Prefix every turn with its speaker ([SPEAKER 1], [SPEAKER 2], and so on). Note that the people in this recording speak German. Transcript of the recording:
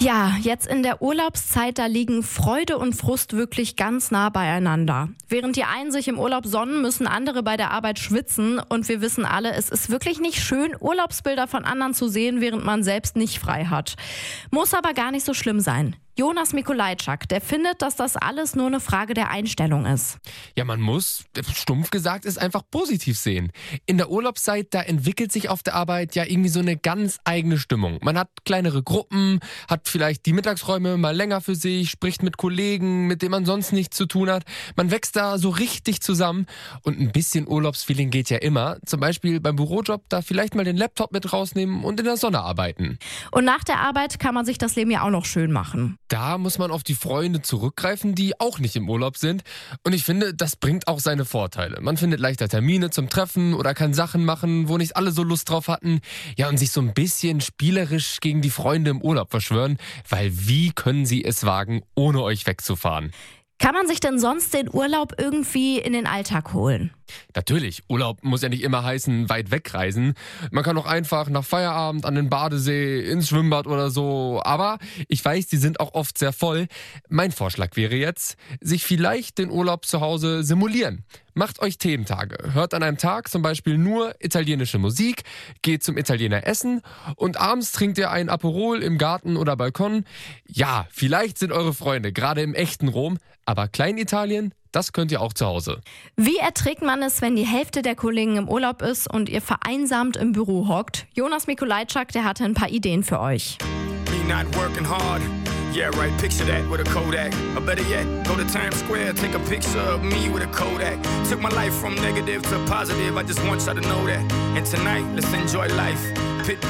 [SPEAKER 1] Ja, jetzt in der Urlaubszeit, da liegen Freude und Frust wirklich ganz nah beieinander. Während die einen sich im Urlaub sonnen, müssen andere bei der Arbeit schwitzen. Und wir wissen alle, es ist wirklich nicht schön, Urlaubsbilder von anderen zu sehen, während man selbst nicht frei hat. Muss aber gar nicht so schlimm sein. Jonas Mikolajczak, der findet, dass das alles nur eine Frage der Einstellung ist.
[SPEAKER 2] Ja, man muss, stumpf gesagt, es einfach positiv sehen. In der Urlaubszeit, da entwickelt sich auf der Arbeit ja irgendwie so eine ganz eigene Stimmung. Man hat kleinere Gruppen, hat vielleicht die Mittagsräume mal länger für sich, spricht mit Kollegen, mit denen man sonst nichts zu tun hat. Man wächst da so richtig zusammen und ein bisschen Urlaubsfeeling geht ja immer. Zum Beispiel beim Bürojob da vielleicht mal den Laptop mit rausnehmen und in der Sonne arbeiten.
[SPEAKER 1] Und nach der Arbeit kann man sich das Leben ja auch noch schön machen.
[SPEAKER 2] Da muss man auf die Freunde zurückgreifen, die auch nicht im Urlaub sind. Und ich finde, das bringt auch seine Vorteile. Man findet leichter Termine zum Treffen oder kann Sachen machen, wo nicht alle so Lust drauf hatten. Ja, und sich so ein bisschen spielerisch gegen die Freunde im Urlaub verschwören. Weil wie können sie es wagen, ohne euch wegzufahren?
[SPEAKER 1] Kann man sich denn sonst den Urlaub irgendwie in den Alltag holen?
[SPEAKER 2] Natürlich, Urlaub muss ja nicht immer heißen, weit wegreisen. Man kann auch einfach nach Feierabend an den Badesee, ins Schwimmbad oder so. Aber ich weiß, die sind auch oft sehr voll. Mein Vorschlag wäre jetzt, sich vielleicht den Urlaub zu Hause simulieren. Macht euch Thementage. Hört an einem Tag zum Beispiel nur italienische Musik, geht zum Italiener essen und abends trinkt ihr ein Aperol im Garten oder Balkon. Ja, vielleicht sind eure Freunde gerade im echten Rom, aber Kleinitalien, das könnt ihr auch zu Hause.
[SPEAKER 1] Wie erträgt man es, wenn die Hälfte der Kollegen im Urlaub ist und ihr vereinsamt im Büro hockt? Jonas Mikolajczak, der hatte ein paar Ideen für euch.
[SPEAKER 3] Me not working hard. Yeah, right, picture that with a Kodak. Or better yet, go to Times Square, take a picture of me with a Kodak. Took my life from negative to positive, I just want y'all to know that. And tonight, let's enjoy life.